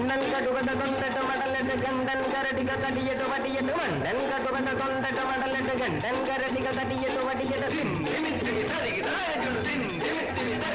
மன்னன் கடுவத கொண்டட்டு மடலட்டு கண்டன் கரடிக தடியட்டு வடியட்டு மன்னன் கடுவத கொண்டட்டு மடலட்டு கண்டன் கரடிக தடியட்டு வடியட்டு